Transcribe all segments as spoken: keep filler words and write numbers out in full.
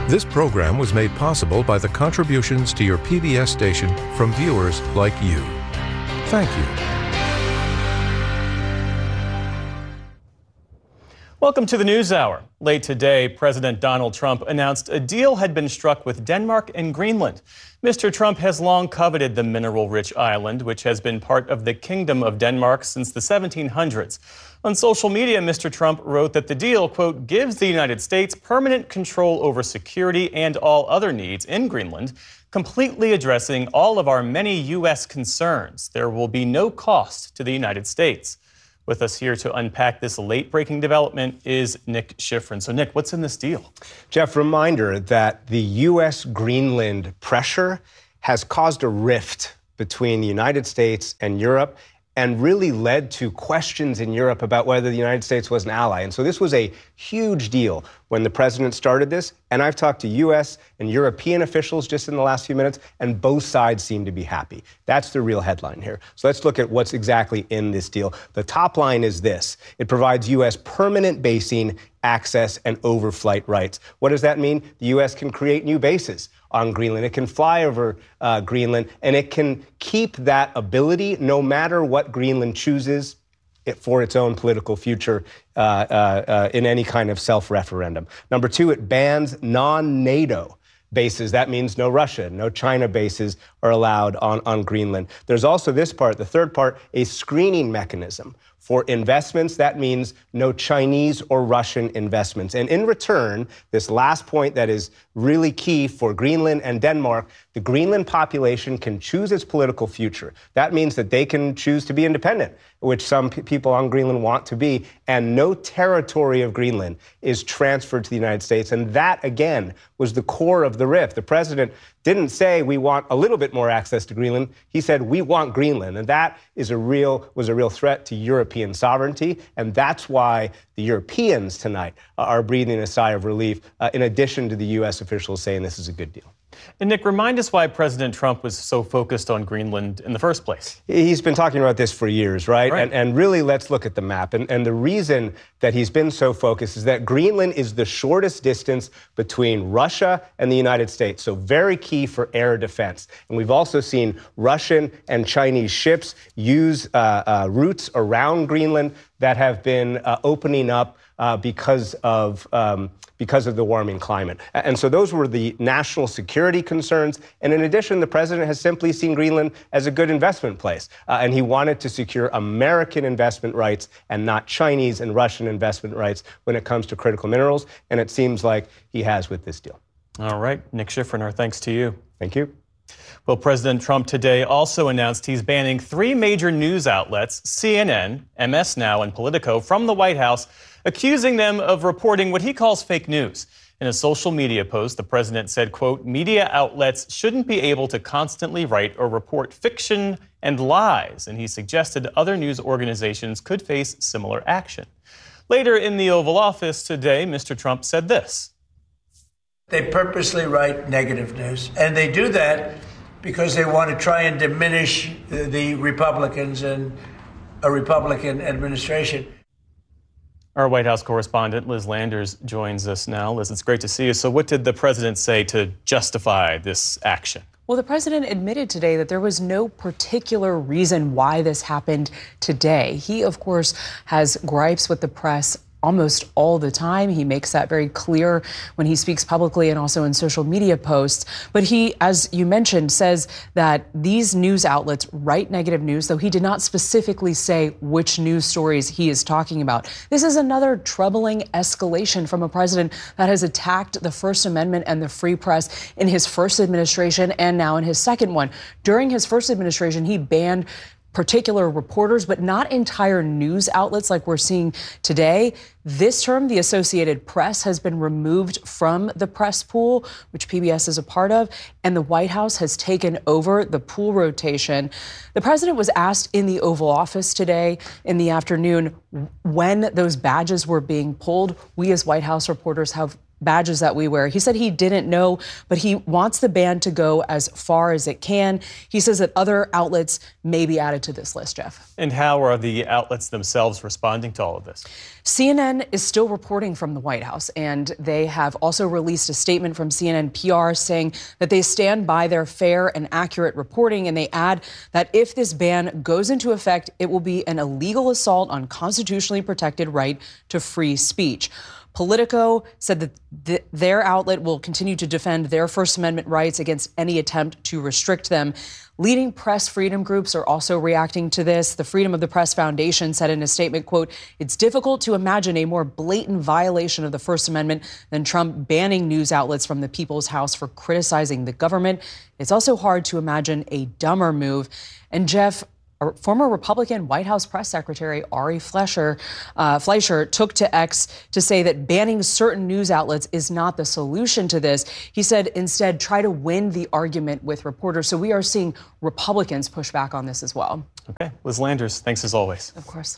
This program was made possible by the contributions to your P B S station from viewers like you. Thank you. Welcome to the NewsHour. Late today, President Donald Trump announced a deal had been struck with Denmark and Greenland. Mister Trump has long coveted the mineral-rich island, which has been part of the Kingdom of Denmark since the seventeen hundreds. On social media, Mister Trump wrote that the deal, quote, gives the United States permanent control over security and all other needs in Greenland, completely addressing all of our many U S concerns. There will be no cost to the United States. With us here to unpack this late-breaking development is Nick Schifrin. So, Nick, what's in this deal? Jeff, reminder that the U S Greenland pressure has caused a rift between the United States and Europe and really led to questions in Europe about whether the United States was an ally. And so this was a huge deal when the president started this. And I've talked to U S and European officials just in the last few minutes, and both sides seem to be happy. That's the real headline here. So let's look at what's exactly in this deal. The top line is this. It provides U S permanent basing, access, and overflight rights. What does that mean? The U S can create new bases on Greenland. It can fly over uh, Greenland, and it can keep that ability no matter what Greenland chooses it for its own political future uh, uh, uh, in any kind of self-referendum. Number two, it bans non-NATO bases. That means no Russia, no China bases are allowed on, on Greenland. There's also this part, the third part, a screening mechanism for investments. That means no Chinese or Russian investments. And in return, this last point that is really key for Greenland and Denmark, the Greenland population can choose its political future. That means that they can choose to be independent, which some p- people on Greenland want to be, and no territory of Greenland is transferred to the United States. And that, again, was the core of the rift. The president didn't say we want a little bit more access to Greenland. He said we want Greenland. And that is a real was a real threat to European sovereignty. And that's why the Europeans tonight are breathing a sigh of relief, uh, in addition to the U S officials saying this is a good deal. And Nick, remind us why President Trump was so focused on Greenland in the first place. He's been talking about this for years, right? right. And, and really, let's look at the map. And, and the reason that he's been so focused is that Greenland is the shortest distance between Russia and the United States. So very key for air defense. And we've also seen Russian and Chinese ships use uh, uh, routes around Greenland that have been uh, opening up uh, because of um, because of the warming climate. And so those were the national security concerns. And in addition, the president has simply seen Greenland as a good investment place. Uh, and he wanted to secure American investment rights and not Chinese and Russian investment rights when it comes to critical minerals. And it seems like he has with this deal. All right. Nick Schifrin, our thanks to you. Thank you. Well, President Trump today also announced he's banning three major news outlets, C N N, M S Now, and Politico, from the White House, accusing them of reporting what he calls fake news. In a social media post, the president said, quote, media outlets shouldn't be able to constantly write or report fiction and lies, and he suggested other news organizations could face similar action. Later in the Oval Office today, Mister Trump said this. They purposely write negative news, and they do that because they want to try and diminish the Republicans and a Republican administration. Our White House correspondent, Liz Landers, joins us now. Liz, it's great to see you. So what did the president say to justify this action? Well, the president admitted today that there was no particular reason why this happened today. He, of course, has gripes with the press almost all the time. He makes that very clear when he speaks publicly and also in social media posts. But he, as you mentioned, says that these news outlets write negative news, though he did not specifically say which news stories he is talking about. This is another troubling escalation from a president that has attacked the First Amendment and the free press in his first administration and now in his second one. During his first administration, he banned particular reporters, but not entire news outlets like we're seeing today. This term, the Associated Press has been removed from the press pool, which P B S is a part of, and the White House has taken over the pool rotation. The president was asked in the Oval Office today in the afternoon when those badges were being pulled. We as White House reporters have badges that we wear. He said he didn't know, but he wants the ban to go as far as it can. He says that other outlets may be added to this list, Jeff. And how are the outlets themselves responding to all of this? C N N N is still reporting from the White House, and they have also released a statement from C N N P R saying that they stand by their fair and accurate reporting, and they add that if this ban goes into effect, it will be an illegal assault on constitutionally protected right to free speech. Politico said that th- their outlet will continue to defend their First Amendment rights against any attempt to restrict them. Leading press freedom groups are also reacting to this. The Freedom of the Press Foundation said in a statement, quote, "It's difficult to imagine a more blatant violation of the First Amendment than Trump banning news outlets from the People's House for criticizing the government. It's also hard to imagine a dumber move." And Jeff, former Republican White House press secretary Ari Fleischer, uh, Fleischer took to X to say that banning certain news outlets is not the solution to this. He said instead, try to win the argument with reporters. So we are seeing Republicans push back on this as well. Okay, Liz Landers, thanks as always. Of course.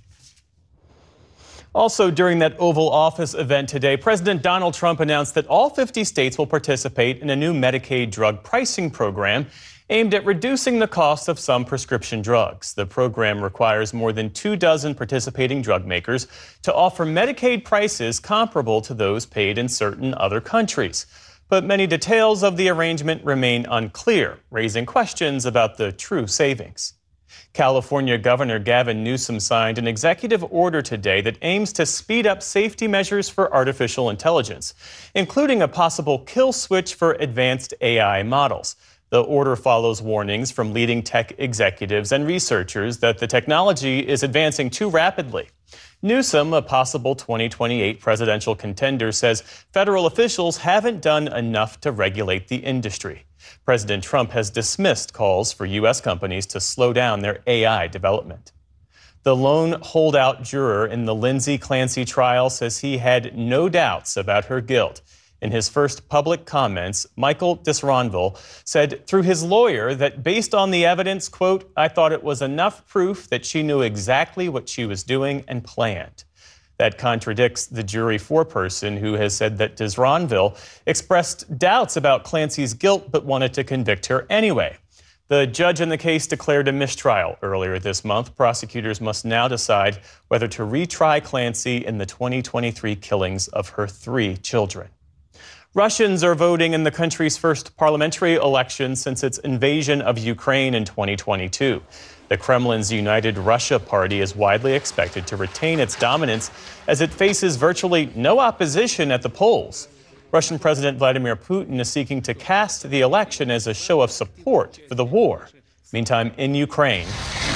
Also, during that Oval Office event today, President Donald Trump announced that all fifty states will participate in a new Medicaid drug pricing program aimed at reducing the cost of some prescription drugs. The program requires more than two dozen participating drug makers to offer Medicaid prices comparable to those paid in certain other countries. But many details of the arrangement remain unclear, raising questions about the true savings. California Governor Gavin Newsom signed an executive order today that aims to speed up safety measures for artificial intelligence, including a possible kill switch for advanced A I models. The order follows warnings from leading tech executives and researchers that the technology is advancing too rapidly. Newsom, a possible twenty twenty-eight presidential contender, says federal officials haven't done enough to regulate the industry. President Trump has dismissed calls for U S companies to slow down their A I development. The lone holdout juror in the Lindsay Clancy trial says he had no doubts about her guilt. In his first public comments, Michael Disronville said through his lawyer that based on the evidence, quote, "I thought it was enough proof that she knew exactly what she was doing and planned." That contradicts the jury foreperson who has said that Disronville expressed doubts about Clancy's guilt but wanted to convict her anyway. The judge in the case declared a mistrial earlier this month. Prosecutors must now decide whether to retry Clancy in the twenty twenty-three killings of her three children. Russians are voting in the country's first parliamentary election since its invasion of Ukraine in twenty twenty-two. The Kremlin's United Russia Party is widely expected to retain its dominance as it faces virtually no opposition at the polls. Russian President Vladimir Putin is seeking to cast the election as a show of support for the war. Meantime, in Ukraine,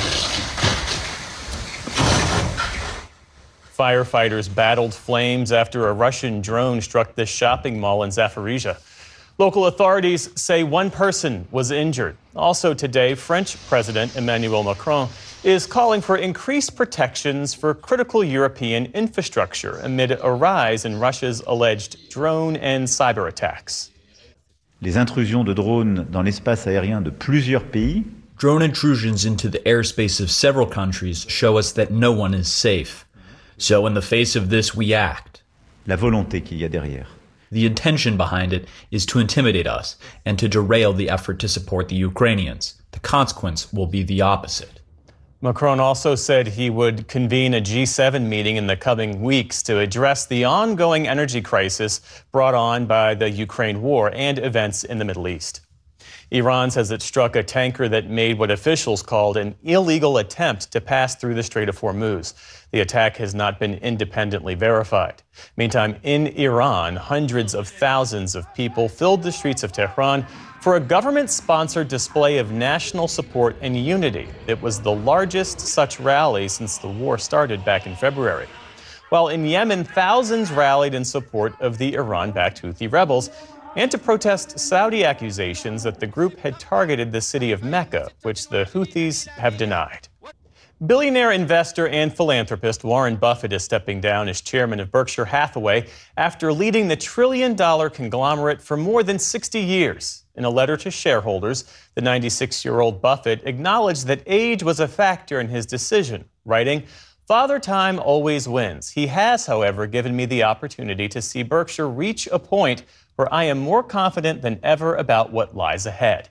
firefighters battled flames after a Russian drone struck this shopping mall in Zaporizhia. Local authorities say one person was injured. Also today, French President Emmanuel Macron is calling for increased protections for critical European infrastructure amid a rise in Russia's alleged drone and cyber attacks. Les intrusions de drones dans l'espace aérien de plusieurs pays. Drone intrusions into the airspace of several countries show us that no one is safe. So in the face of this, we act. La volonté qu'il y a derrière. The intention behind it is to intimidate us and to derail the effort to support the Ukrainians. The consequence will be the opposite. Macron also said he would convene a G seven meeting in the coming weeks to address the ongoing energy crisis brought on by the Ukraine war and events in the Middle East. Iran says it struck a tanker that made what officials called an illegal attempt to pass through the Strait of Hormuz. The attack has not been independently verified. Meantime, in Iran, hundreds of thousands of people filled the streets of Tehran for a government-sponsored display of national support and unity. It was the largest such rally since the war started back in February. While in Yemen, thousands rallied in support of the Iran-backed Houthi rebels and to protest Saudi accusations that the group had targeted the city of Mecca, which the Houthis have denied. Billionaire investor and philanthropist Warren Buffett is stepping down as chairman of Berkshire Hathaway after leading the trillion-dollar conglomerate for more than sixty years. In a letter to shareholders, the ninety-six-year-old Buffett acknowledged that age was a factor in his decision, writing, "Father Time always wins. He has, however, given me the opportunity to see Berkshire reach a point where I am more confident than ever about what lies ahead."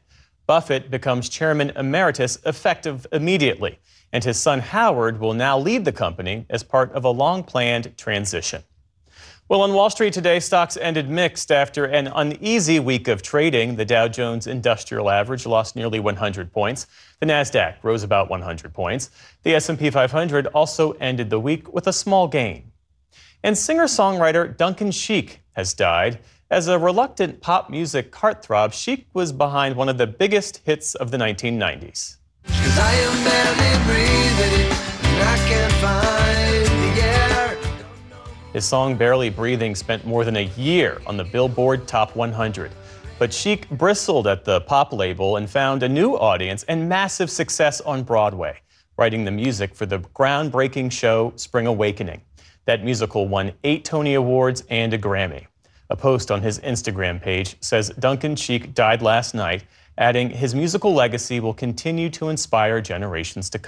Buffett becomes chairman emeritus effective immediately, and his son Howard will now lead the company as part of a long-planned transition. Well, on Wall Street today, stocks ended mixed after an uneasy week of trading. The Dow Jones Industrial Average lost nearly one hundred points. The Nasdaq rose about one hundred points. The S and P five hundred also ended the week with a small gain. And singer-songwriter Duncan Sheik has died. As a reluctant pop music heartthrob, Sheik was behind one of the biggest hits of the nineteen nineties. 'Cause I am barely breathing, and I can't find the air. His song Barely Breathing spent more than a year on the Billboard Top one hundred. But Sheik bristled at the pop label and found a new audience and massive success on Broadway, writing the music for the groundbreaking show Spring Awakening. That musical won eight Tony Awards and a Grammy. A post on his Instagram page says Duncan Sheik died last night, adding his musical legacy will continue to inspire generations to come.